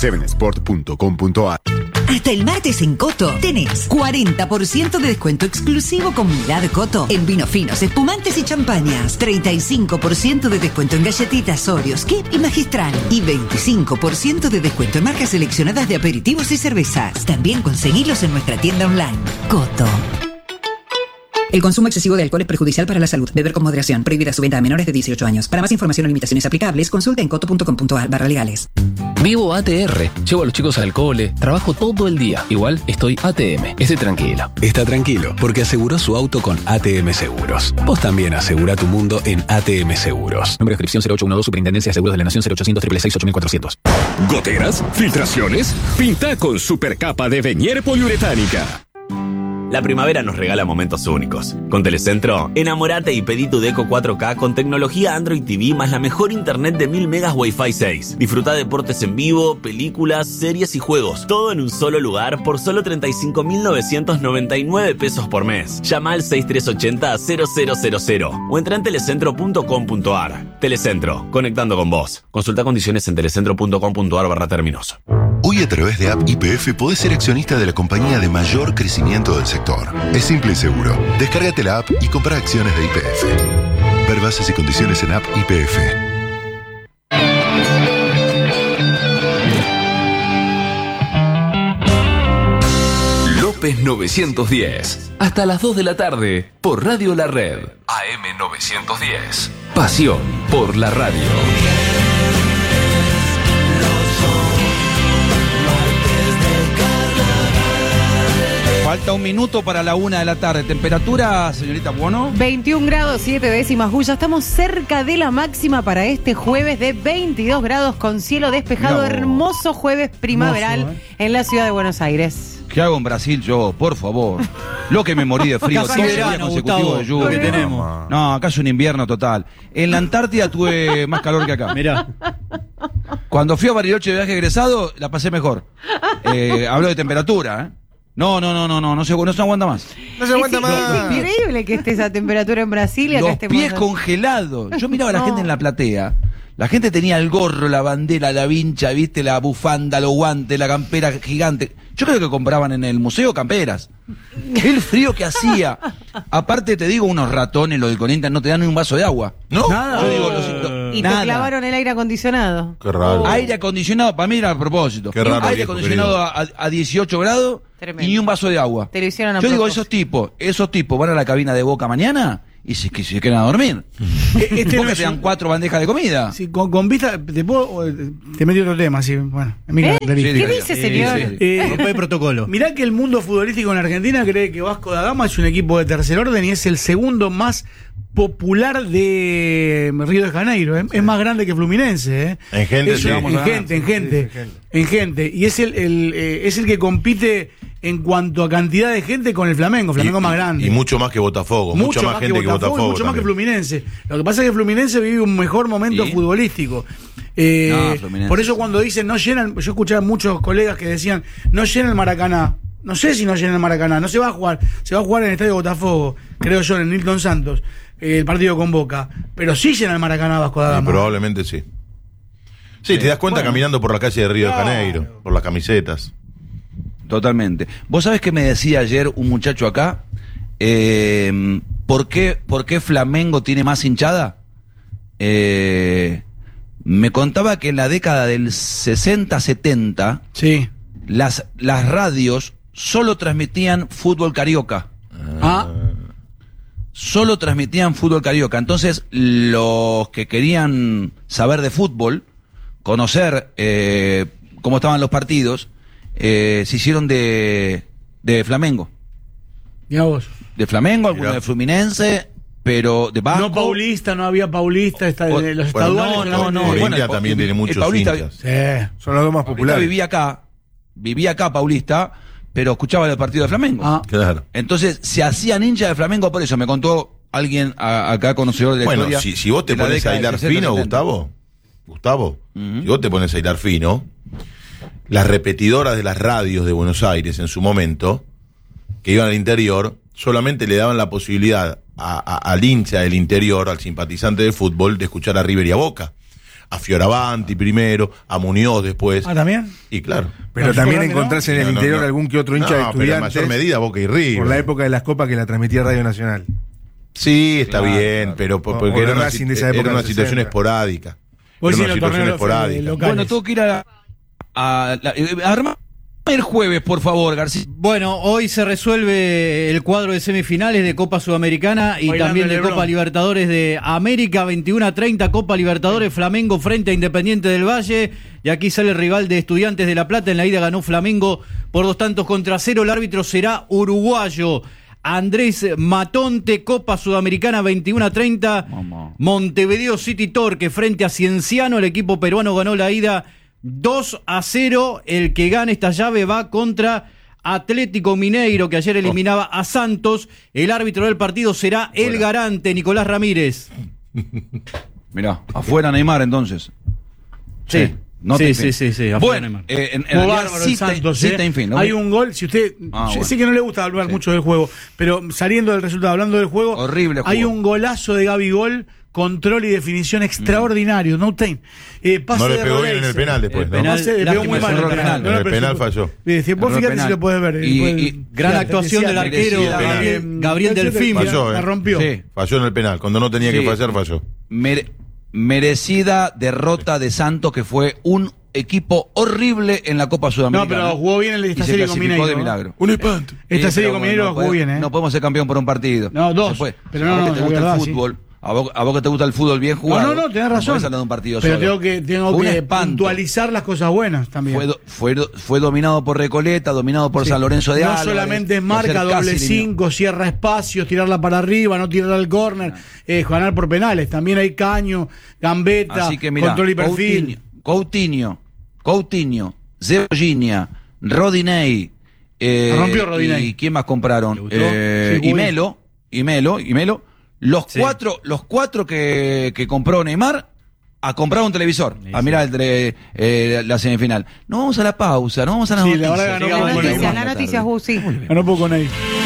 7sport.com.ar. Hasta el martes en Coto tenés 40% de descuento exclusivo Comunidad Coto en vinos finos, espumantes y champañas. 35% de descuento en galletitas Oreos, Kip y Magistral. Y 25% de descuento en marcas seleccionadas de aperitivos y cervezas. También conseguilos en nuestra tienda online. Coto. El consumo excesivo de alcohol es perjudicial para la salud. Beber con moderación. Prohibida su venta a menores de 18 años. Para más información o limitaciones aplicables, consulta en coto.com.ar/legales. Vivo ATR. Llevo a los chicos al cole. Trabajo todo el día. Igual estoy ATM. Esté tranquilo. Está tranquilo, porque aseguró su auto con ATM Seguros. Vos también asegura tu mundo en ATM Seguros. Número de inscripción 0812, Superintendencia de Seguros de la Nación 0800 666 8400. ¿Goteras? ¿Filtraciones? Pinta con supercapa de Venier poliuretánica. La primavera nos regala momentos únicos. Con Telecentro, enamorate y pedí tu Deco 4K con tecnología Android TV más la mejor internet de 1000 megas Wi-Fi 6. Disfruta deportes en vivo, películas, series y juegos. Todo en un solo lugar por solo 35.999 pesos por mes. Llama al 6380-0000 o entra en telecentro.com.ar. Telecentro, conectando con vos. Consulta condiciones en telecentro.com.ar/términos. Hoy a través de App YPF podés ser accionista de la compañía de mayor crecimiento del sector. Es simple y seguro. Descárgate la app y compra acciones de YPF. Ver bases y condiciones en App YPF. López 910. Hasta las 2 de la tarde por Radio La Red. AM 910. Pasión por la radio. Falta un minuto para la 1 de la tarde. ¿Temperatura, señorita Buono? 21 grados 7 décimas, Guya. Estamos cerca de la máxima para este jueves de 22 grados con cielo despejado. Mirá vos. Hermoso jueves primaveral Hermoso, en la ciudad de Buenos Aires. ¿Qué hago en Brasil yo? Por favor. Lo que me morí de frío. Casi 12 verano, días consecutivos Gustavo, de lluvia. lo que tenemos. No, acá es un invierno total. En la Antártida tuve más calor que acá. Mirá. Cuando fui a Bariloche de viaje egresado, la pasé mejor. Hablo de temperatura, ¿eh? No se aguanta más. No se aguanta más. Es increíble que esté esa temperatura en Brasil y acá Los estemos. pies congelados. Yo miraba a la gente en la platea. La gente tenía el gorro, la bandera, la vincha, viste, la bufanda, los guantes, la campera gigante. Yo creo que compraban en el museo camperas. El frío que hacía. Aparte te digo, unos ratones, los del Corinthians, no te dan ni un vaso de agua. ¿No? Nada. Yo digo, Y te clavaron el aire acondicionado. Qué raro. Aire acondicionado, para mí era a propósito. Qué raro, Aire viejo, acondicionado a 18 grados. Tremendo. Y ni un vaso de agua. Te lo hicieron a Yo digo, propósito. esos tipos van a la cabina de Boca mañana y se quedan a dormir. Boca te dan 4 bandejas de comida. Sí, con vista, te metí otro tema, sí, bueno. ¿Qué dice, señor? Rompe el protocolo. Mirá que el mundo futbolístico en Argentina cree que Vasco da Gama es un equipo de tercer orden y es el segundo más popular de Río de Janeiro. Es más grande que Fluminense. En gente, sí. En gente. Y es el que compite en cuanto a cantidad de gente con el Flamengo. Flamengo más grande. Y mucho más que Botafogo. Mucha más gente que Botafogo. Mucho más que Fluminense. Lo que pasa es que Fluminense vive un mejor momento futbolístico. Por eso cuando dicen no llenan, yo escuchaba muchos colegas que decían no llenan el Maracaná. No sé si no llenan el Maracaná, no se va a jugar en el estadio Botafogo, creo yo, en el Nilton Santos, el partido con Boca, pero sí llenan el Maracaná Vasco da Gama. Probablemente sí. Sí, te das cuenta caminando por la calle de Río de Janeiro, por las camisetas. Totalmente. ¿Vos sabés qué me decía ayer un muchacho acá? ¿Por qué Flamengo tiene más hinchada? Me contaba que en la década del 60-70 sí. las radios solo transmitían fútbol carioca. Solo transmitían fútbol carioca. Entonces, los que querían saber de fútbol, conocer cómo estaban los partidos, se hicieron de Flamengo. Mirá vos. De Flamengo, algunos de Fluminense, pero de Vasco. No Paulista, no había Paulista, los estaduales. No. Bueno, también tiene muchos Paulista, hinchas. Sí. Son los dos más populares. Vivía acá Paulista, pero escuchaba el partido de Flamengo. Claro. Entonces se hacían hinchas de Flamengo por eso. Me contó alguien acá conocedor de la historia. Bueno, si vos te pones a hilar fino, Gustavo, si vos te pones a hilar fino, las repetidoras de las radios de Buenos Aires en su momento, que iban al interior, solamente le daban la posibilidad al hincha del interior, al simpatizante de fútbol, de escuchar a River y a Boca. a Fioravanti primero, a Muñoz después. Ah, ¿también? Y claro. Pero también encontrarse en el interior algún que otro hincha de Estudiantes. Pero en mayor medida Boca y River. Por la época de las copas que la transmitía Radio Nacional. Sí, está bien, pero porque era una situación esporádica. Era una situación esporádica. Bueno, tengo que ir a armar el jueves, por favor, García. Bueno, hoy se resuelve el cuadro de semifinales de Copa Sudamericana y también de Copa Libertadores de América, 21-30, Copa Libertadores, Flamengo frente a Independiente del Valle, y aquí sale el rival de Estudiantes de La Plata. En la ida ganó Flamengo por 2-0. El árbitro será uruguayo Andrés Matonte. Copa Sudamericana 21-30, Montevideo City Torque frente a Cienciano. El equipo peruano ganó la ida 2-0. El que gane esta llave va contra Atlético Mineiro, que ayer eliminaba a Santos. El árbitro del partido será el garante, Nicolás Ramírez. Mirá, afuera Neymar entonces. Sí. Sí. Bueno, en cita infin, ¿no? Hay un gol, si usted... sé que no le gusta hablar mucho del juego, pero saliendo del resultado, hablando del juego... Horrible juego. Hay un golazo de Gabigol, control y definición extraordinario, no time. No le pegó bien en el penal después. Le pegó muy mal en el penal falló. Vos fíjate si lo puedes ver. Y gran actuación del arquero Gabriel Delfín. Falló, la rompió. Falló en el penal, cuando no tenía que fallar, falló. Merecida derrota de Santos, que fue un equipo horrible en la Copa Sudamericana. No, pero jugó bien en esta serie con Mineiro. De milagro. Un espanto. Esta serie con Mineiro jugó bien, No podemos ser campeón por un partido. No, dos. Pero a vos que te gusta el fútbol. A vos que te gusta el fútbol bien jugado. No, tenés razón. No de un partido pero solo. tengo que puntualizar las cosas buenas también. Fue dominado por Recoleta, dominado por San Lorenzo de Álvarez. No solamente es marca, doble 5, cierra espacios, tirarla para arriba, no tirarla al córner, ganar por penales. También hay caño, gambeta, control y perfil. Coutinho, Zebogina, Rodinei. Rompió Rodinei. ¿Y quién más compraron? Y Melo. Los cuatro que compró Neymar a comprar un televisor, a mirar la semifinal. No vamos a la pausa, no vamos a la noticia. La noticia, sí. Ganó poco con ahí.